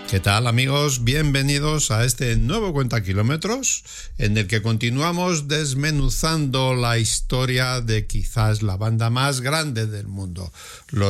¿Qué tal, amigos? Bienvenidos a este nuevo Cuentakilómetros, en el que continuamos desmenuzando la historia de quizás la banda más grande del mundo, los